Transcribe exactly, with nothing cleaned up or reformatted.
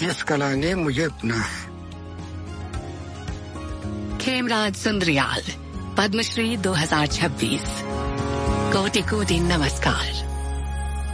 इस कला ने मुझे अपना है। खेमराज सुंदरियाल, पद्मश्री दो हज़ार छब्बीस। कोटि कोटि नमस्कार।